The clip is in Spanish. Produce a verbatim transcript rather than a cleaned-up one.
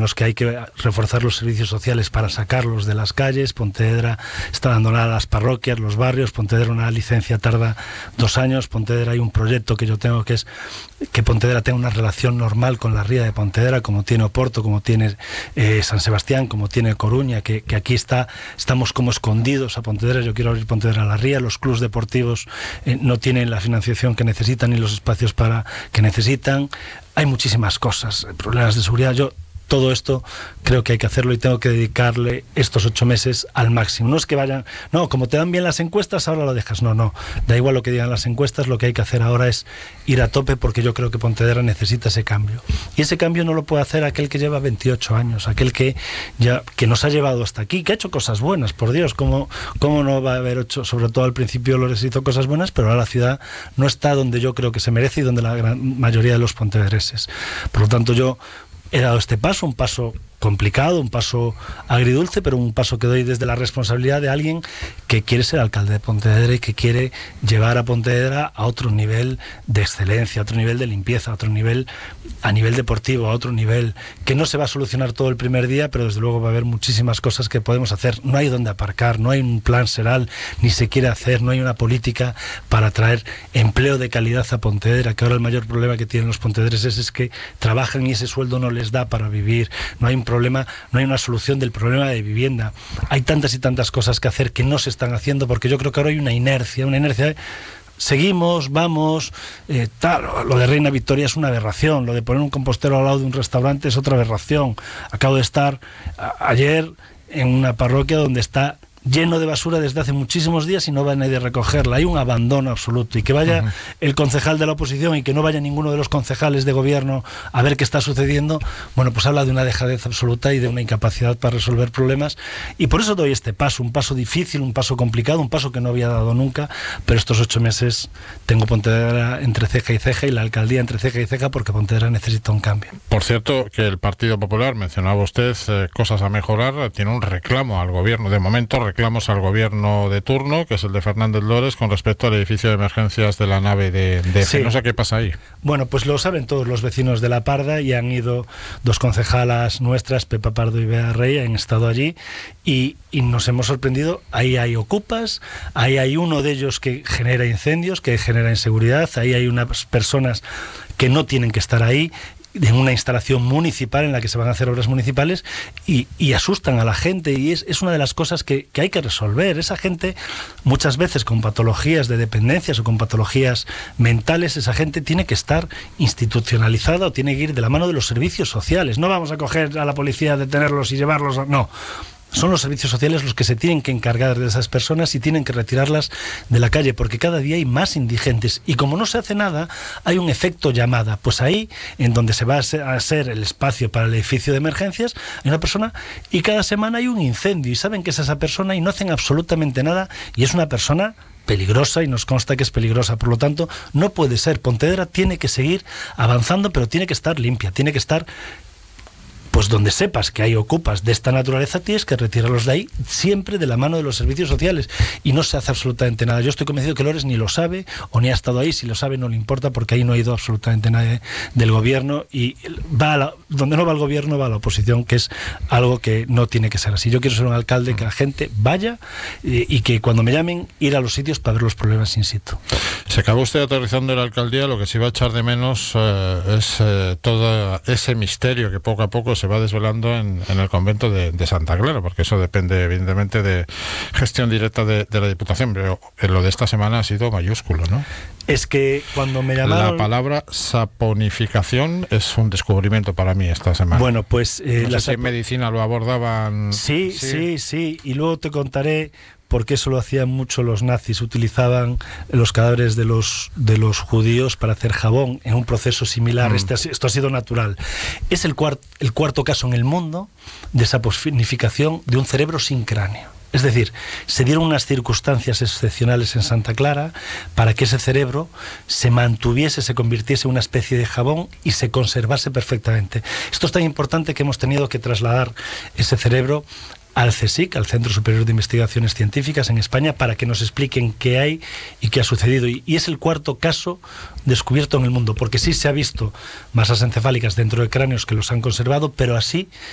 los que hay que reforzar los servicios sociales para sacarlos de las calles. Pontevedra está abandonada las parroquias, los barrios. Pontevedra una licencia tarda dos años. Pontevedra hay un proyecto que yo tengo que es que Pontevedra tenga una relación normal con la ría de Pontevedra, como tiene Oporto, como tiene eh, San Sebastián, como tiene Coruña, que, que aquí está, estamos como escondidos a Pontevedra. Yo quiero abrir Pontevedra a la ría. Los clubes deportivos eh, no tienen la financiación que necesitan ni los espacios para que necesitan. Hay muchísimas cosas, problemas de seguridad. Yo todo esto creo que hay que hacerlo y tengo que dedicarle estos ocho meses al máximo. No es que vayan, no, como te dan bien las encuestas, ahora lo dejas. No, no, da igual lo que digan las encuestas, lo que hay que hacer ahora es ir a tope, porque yo creo que Pontevedra necesita ese cambio. Y ese cambio no lo puede hacer aquel que lleva veintiocho años, aquel que ya que nos ha llevado hasta aquí, que ha hecho cosas buenas, por Dios, ¿cómo, cómo no va a haber hecho? Sobre todo al principio Lores hizo cosas buenas, pero ahora la ciudad no está donde yo creo que se merece y donde la gran mayoría de los pontevedreses. Por lo tanto, yo he dado este paso, un paso complicado, un paso agridulce, pero un paso que doy desde la responsabilidad de alguien que quiere ser alcalde de Pontevedra y que quiere llevar a Pontevedra a otro nivel de excelencia, a otro nivel de limpieza, a otro nivel, a nivel deportivo, a otro nivel, que no se va a solucionar todo el primer día, pero desde luego va a haber muchísimas cosas que podemos hacer. No hay donde aparcar, no hay un plan Seral, ni se quiere hacer, no hay una política para traer empleo de calidad a Pontevedra, que ahora el mayor problema que tienen los pontevedreses es que trabajan y ese sueldo no les da para vivir. No hay un problema, no hay una solución del problema de vivienda. Hay tantas y tantas cosas que hacer que no se están haciendo, porque yo creo que ahora hay una inercia, una inercia de, seguimos, vamos, eh, tal. Lo de Reina Victoria es una aberración, lo de poner un compostero al lado de un restaurante es otra aberración. Acabo de estar a, ayer en una parroquia donde está lleno de basura desde hace muchísimos días y no va nadie a recogerla. Hay un abandono absoluto, y que vaya uh-huh. el concejal de la oposición y que no vaya ninguno de los concejales de gobierno a ver qué está sucediendo, bueno, pues habla de una dejadez absoluta y de una incapacidad para resolver problemas. Y por eso doy este paso, un paso difícil, un paso complicado, un paso que no había dado nunca, pero estos ocho meses tengo Pontevedra entre ceja y ceja y la alcaldía entre ceja y ceja, porque Pontevedra necesita un cambio. Por cierto, que el Partido Popular, mencionaba usted eh, cosas a mejorar, tiene un reclamo al gobierno, de momento reclamos al gobierno de turno, que es el de Fernández Lores, con respecto al edificio de emergencias de la nave de, de sí. No sé qué pasa ahí. Bueno, pues lo saben todos los vecinos de La Parda, y han ido dos concejalas nuestras, Pepa Pardo y Bea Rey, han estado allí y, y nos hemos sorprendido. Ahí hay ocupas, ahí hay uno de ellos que genera incendios, que genera inseguridad, ahí hay unas personas que no tienen que estar ahí, en una instalación municipal en la que se van a hacer obras municipales, y, y asustan a la gente, y es, es una de las cosas que, que hay que resolver. Esa gente, muchas veces con patologías de dependencias o con patologías mentales, esa gente tiene que estar institucionalizada o tiene que ir de la mano de los servicios sociales. No vamos a coger a la policía, detenerlos y llevarlos a... No. Son los servicios sociales los que se tienen que encargar de esas personas y tienen que retirarlas de la calle, porque cada día hay más indigentes, y como no se hace nada, hay un efecto llamada. Pues ahí, en donde se va a hacer el espacio para el edificio de emergencias, hay una persona y cada semana hay un incendio, y saben que es esa persona y no hacen absolutamente nada, y es una persona peligrosa, y nos consta que es peligrosa. Por lo tanto, no puede ser. Pontevedra tiene que seguir avanzando, pero tiene que estar limpia, tiene que estar... Pues donde sepas que hay ocupas de esta naturaleza, tienes que retirarlos de ahí, siempre de la mano de los servicios sociales, y no se hace absolutamente nada. Yo estoy convencido que Lores ni lo sabe o ni ha estado ahí. Si lo sabe, no le importa, porque ahí no ha ido absolutamente nadie del gobierno, y va a la, donde no va el gobierno va a la oposición, que es algo que no tiene que ser así. Yo quiero ser un alcalde que la gente vaya y, y que cuando me llamen, ir a los sitios para ver los problemas in situ. Se acabó usted aterrizando en la alcaldía. Lo que se va a echar de menos eh, es eh, todo ese misterio que poco a poco se va desvelando en, en el convento de, de Santa Clara, porque eso depende evidentemente de gestión directa de, de la Diputación, pero lo de esta semana ha sido mayúsculo, ¿no? Es que cuando me llamaron... La palabra saponificación es un descubrimiento para mí esta semana. Bueno, pues... Eh, no la sé si en medicina lo abordaban... Sí, sí, sí, sí, y luego te contaré... porque eso lo hacían mucho los nazis, utilizaban los cadáveres de los, de los judíos para hacer jabón, en un proceso similar. Mm. Este, esto ha sido natural. Es el, cuart, el cuarto caso en el mundo de saponificación de un cerebro sin cráneo. Es decir, se dieron unas circunstancias excepcionales en Santa Clara para que ese cerebro se mantuviese, se convirtiese en una especie de jabón y se conservase perfectamente. Esto es tan importante que hemos tenido que trasladar ese cerebro al CSIC, al Centro Superior de Investigaciones Científicas en España, para que nos expliquen qué hay y qué ha sucedido. Y, y es el cuarto caso descubierto en el mundo, porque sí se ha visto masas encefálicas dentro de cráneos que los han conservado, pero así